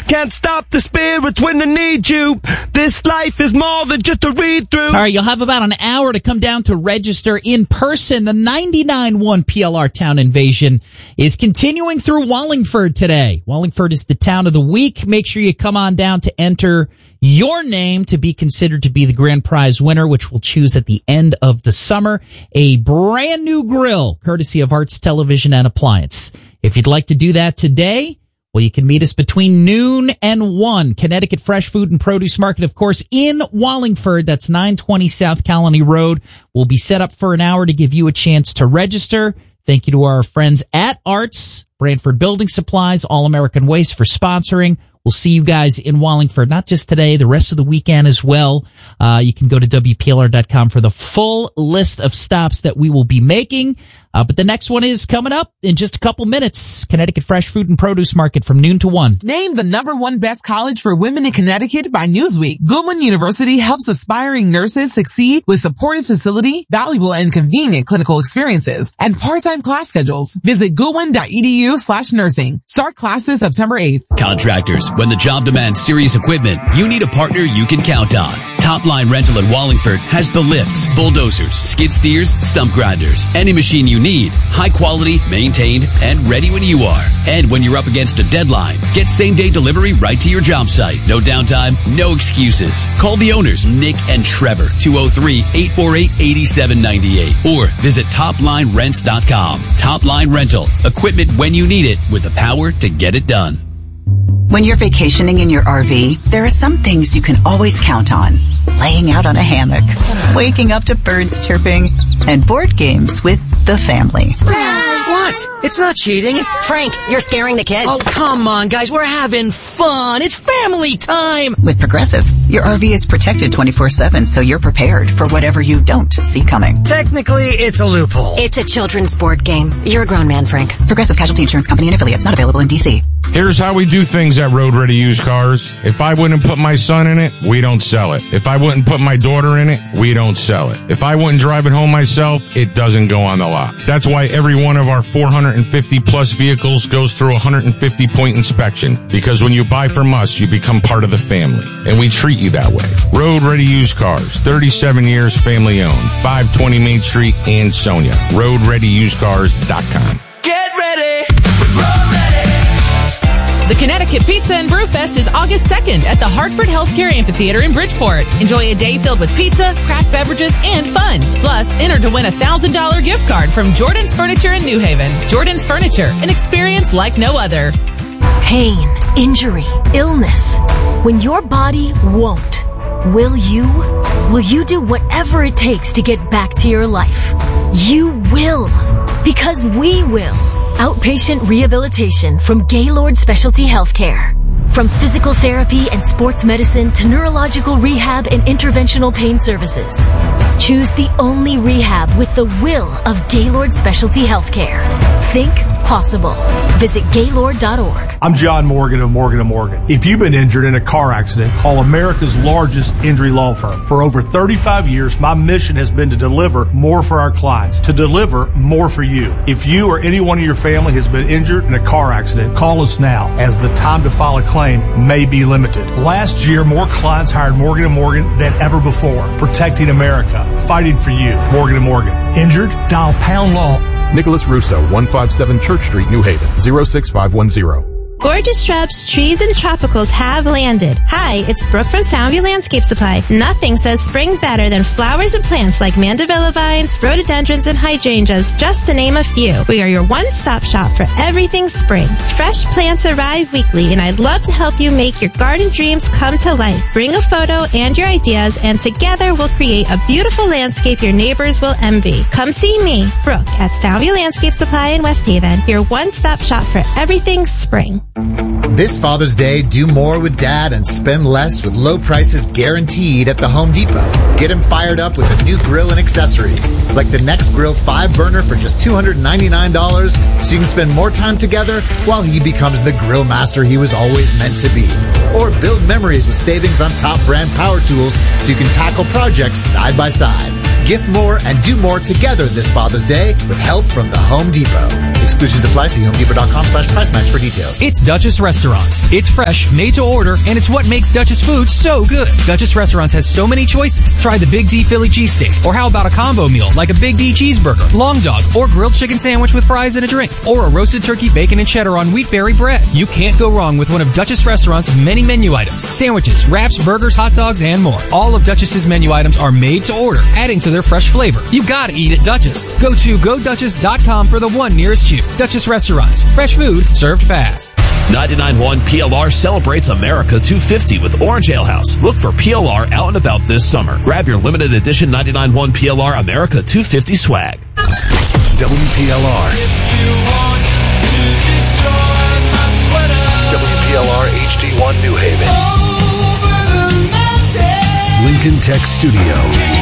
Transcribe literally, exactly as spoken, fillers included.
Can't stop the spirits when they need you. This life is more than just a read-through. All right, you'll have about an hour to come down to register in person. The ninety-nine point one P L R Town Invasion is continuing through Wallingford today. Wallingford is the town of the week. Make sure you come on down to enter your name to be considered to be the grand prize winner, which we'll choose at the end of the summer. A brand new grill, courtesy of Arts Television and Appliance. If you'd like to do that today, well, you can meet us between noon and one. Connecticut Fresh Food and Produce Market, of course, in Wallingford. That's nine twenty South Colony Road. We'll be set up for an hour to give you a chance to register. Thank you to our friends at Arts, Branford Building Supplies, All American Waste for sponsoring. We'll see you guys in Wallingford, not just today, the rest of the weekend as well. Uh, you can go to W P L R dot com for the full list of stops that we will be making. Uh, but the next one is coming up in just a couple minutes. Connecticut Fresh Food and Produce Market from noon to one. Named the number one best college for women in Connecticut by Newsweek, Goodwin University helps aspiring nurses succeed with supportive facility, valuable and convenient clinical experiences, and part-time class schedules. Visit goodwin.edu slash nursing. Start classes September eighth. Contractors, when the job demands serious equipment, you need a partner you can count on. Topline Rental in Wallingford has the lifts, bulldozers, skid steers, stump grinders, any machine you need, high quality, maintained, and ready when you are. And when you're up against a deadline, get same-day delivery right to your job site. No downtime, no excuses. Call the owners, Nick and Trevor, two oh three, eight four eight, eight seven nine eight, or visit top line rents dot com. Topline Rental, equipment when you need it with the power to get it done. When you're vacationing in your R V, there are some things you can always count on. Laying out on a hammock, waking up to birds chirping, and board games with the family. What? It's not cheating. Frank, you're scaring the kids. Oh, come on, guys. We're having fun. It's family time. With Progressive, your R V is protected twenty-four seven, so you're prepared for whatever you don't see coming. Technically, it's a loophole. It's a children's board game. You're a grown man, Frank. Progressive Casualty Insurance Company and affiliates, not available in D C. Here's how we do things at Road Ready Used Cars. If I wouldn't put my son in it, we don't sell it. If I wouldn't put my daughter in it, we don't sell it. If I wouldn't drive it home myself, it doesn't go on the lot. That's why every one of our four hundred fifty plus vehicles goes through a one hundred fifty point inspection. Because when you buy from us, you become part of the family. And we treat you that way. Road Ready Used Cars, thirty-seven years family owned. five twenty Main Street, Ansonia. road ready used cars dot com. Get ready. Road ready. The Connecticut Pizza and Brew Fest is August second at the Hartford Healthcare Amphitheater in Bridgeport. Enjoy a day filled with pizza, craft beverages, and fun. Plus, enter to win a one thousand dollars gift card from Jordan's Furniture in New Haven. Jordan's Furniture, an experience like no other. Pain, injury, illness. When your body won't, will you? Will you do whatever it takes to get back to your life? You will. Because we will. Outpatient rehabilitation from Gaylord Specialty Healthcare. From physical therapy and sports medicine to neurological rehab and interventional pain services. Choose the only rehab with the will of Gaylord Specialty Healthcare. Think possible. Visit Gaylord dot org. I'm John Morgan of Morgan and Morgan. If you've been injured in a car accident, call America's largest injury law firm. For over thirty-five years, my mission has been to deliver more for our clients, to deliver more for you. If you or anyone in your family has been injured in a car accident, call us now, as the time to file a claim may be limited. Last year, more clients hired Morgan and Morgan than ever before, protecting America, fighting for you. Morgan and Morgan. Injured? Dial pound law. Nicholas Russo, one fifty-seven Church Street, New Haven, zero six five one zero. Gorgeous shrubs, trees, and tropicals have landed. Hi, it's Brooke from Soundview Landscape Supply. Nothing says spring better than flowers and plants like mandevilla vines, rhododendrons, and hydrangeas, just to name a few. We are your one-stop shop for everything spring. Fresh plants arrive weekly, and I'd love to help you make your garden dreams come to life. Bring a photo and your ideas, and together we'll create a beautiful landscape your neighbors will envy. Come see me, Brooke, at Soundview Landscape Supply in West Haven, your one-stop shop for everything spring. This Father's Day, do more with Dad and spend less with low prices guaranteed at the Home Depot. Get him fired up with a new grill and accessories, like the Next Grill five burner for just two hundred ninety-nine dollars, so you can spend more time together while he becomes the grill master he was always meant to be. Or build memories with savings on top brand power tools so you can tackle projects side by side. Gift more and do more together this Father's Day with help from the Home Depot. Exclusions apply. See homedepot.com slash price match for details. It's Duchess Restaurants. It's fresh, made to order, and it's what makes Duchess food so good. Duchess Restaurants has so many choices. Try the Big D Philly cheesesteak. Or how about a combo meal like a Big D cheeseburger, long dog, or grilled chicken sandwich with fries and a drink. Or a roasted turkey, bacon, and cheddar on wheatberry bread. You can't go wrong with one of Duchess Restaurants' many menu items. Sandwiches, wraps, burgers, hot dogs, and more. All of Duchess's menu items are made to order, adding to their fresh flavor. You gotta eat at Duchess. Go to go duchess dot com for the one nearest you. Duchess Restaurants. Fresh food served fast. ninety-nine point one P L R celebrates America two fifty with Orange Ale House. Look for P L R out and about this summer. Grab your limited edition ninety-nine point one P L R America two fifty swag. W P L R. W P L R H D one New Haven. Lincoln Tech Studio.